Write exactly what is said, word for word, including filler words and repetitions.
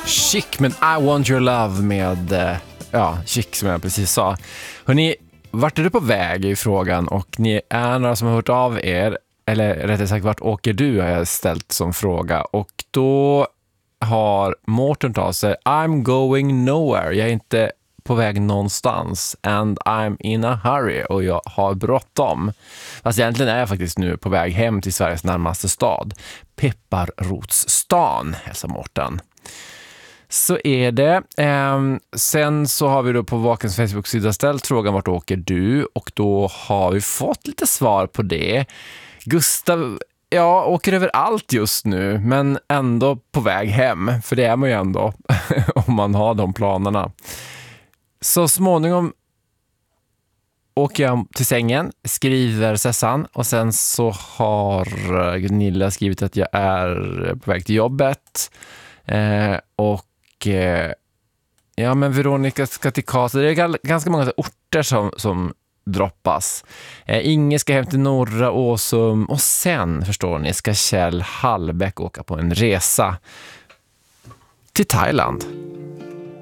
Chic, men I Want Your Love med, eh, ja, Chic som jag precis sa. Hörrni, vart är du på väg i frågan? Och ni är några som har hört av er, eller rättare sagt, vart åker du har jag ställt som fråga. Och då har Mårten tagit sig, I'm going nowhere. Jag är inte på väg någonstans. And I'm in a hurry. Och jag har bråttom. Fast egentligen är jag faktiskt nu på väg hem till Sveriges närmaste stad. Pepparrotsstan, hälsar Mårten. Så är det. Ehm, sen så har vi då på Vakens Facebook-sida ställt frågan vart åker du? Och då har vi fått lite svar på det. Gustav, ja, åker över allt just nu, men ändå på väg hem. För det är man ju ändå om man har de planerna. Så småningom åker jag till sängen, skriver Sessan, och sen så har Gunilla skrivit att jag är på väg till jobbet. Eh, och eh, ja, men Veronica ska till Karlstad. Det är ganska många orter som, som droppas. Eh, Inge ska hem till Norra Åsum, och sen, förstår ni, ska Kjell Hallbäck åka på en resa till Thailand.